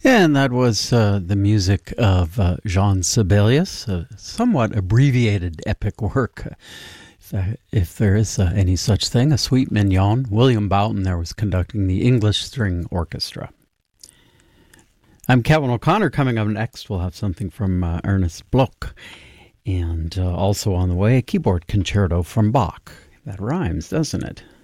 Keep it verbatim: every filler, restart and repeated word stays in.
And that was uh, the music of uh, Jean Sibelius, a somewhat abbreviated epic work. If, uh, if there is uh, any such thing, a suite mignon. William Boughton there was conducting the English String Orchestra. I'm Kevin O'Connor. Coming up next, we'll have something from uh, Ernest Bloch. And uh, also on the way, a keyboard concerto from Bach. That rhymes, doesn't it?